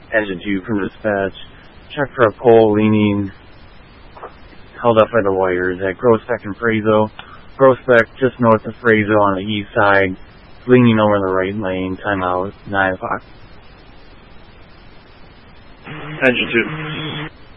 Engine 2 from dispatch. Check for a pole leaning, held up by the wires at Grospec and Frazo. Grospec just north of Frazo on the east side, leaning over the right lane, timeout, 9 o'clock. Engine 2.